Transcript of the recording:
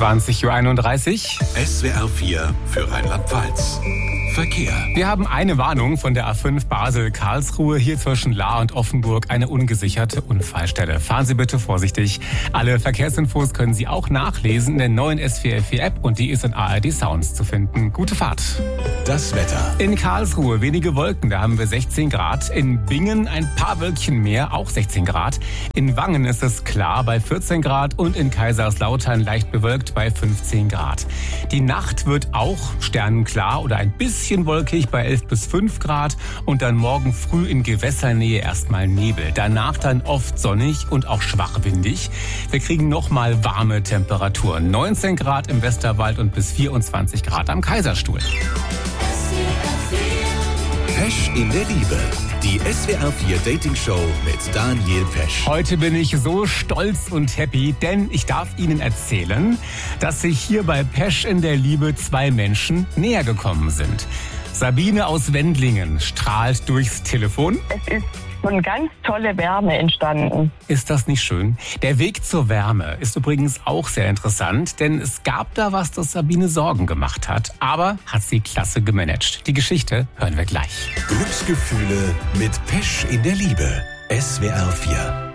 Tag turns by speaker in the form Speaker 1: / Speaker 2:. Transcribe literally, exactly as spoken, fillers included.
Speaker 1: zwanzig Uhr einunddreißig.
Speaker 2: S W R vier für Rheinland-Pfalz. Verkehr.
Speaker 1: Wir haben eine Warnung von der A fünf Basel-Karlsruhe. Hier zwischen Lahr und Offenburg eine ungesicherte Unfallstelle. Fahren Sie bitte vorsichtig. Alle Verkehrsinfos können Sie auch nachlesen in der neuen S W R vier App und die ist in A R D Sounds zu finden. Gute Fahrt.
Speaker 2: Das Wetter.
Speaker 1: In Karlsruhe wenige Wolken, da haben wir sechzehn Grad. In Bingen ein paar Wölkchen mehr, auch sechzehn Grad. In Wangen ist es klar bei vierzehn Grad und in Kaiserslautern leicht bewölkt bei fünfzehn Grad. Die Nacht wird auch sternenklar oder ein bisschen wolkig bei elf bis fünf Grad und dann morgen früh in Gewässernähe erstmal Nebel. Danach dann oft sonnig und auch schwach windig. Wir kriegen nochmal warme Temperaturen. neunzehn Grad im Westerwald und bis vierundzwanzig Grad am Kaiserstuhl.
Speaker 2: Pesch in der Liebe. Die S W R vier Dating Show mit Daniel Pesch.
Speaker 1: Heute bin ich so stolz und happy, denn ich darf Ihnen erzählen, dass sich hier bei Pesch in der Liebe zwei Menschen näher gekommen sind. Sabine aus Wendlingen strahlt durchs Telefon.
Speaker 3: Es ist eine ganz tolle Wärme entstanden.
Speaker 1: Ist das nicht schön? Der Weg zur Wärme ist übrigens auch sehr interessant, denn es gab da was, das Sabine Sorgen gemacht hat, aber hat sie klasse gemanagt. Die Geschichte hören wir gleich.
Speaker 2: Glücksgefühle mit Pesch in der Liebe. S W R vier.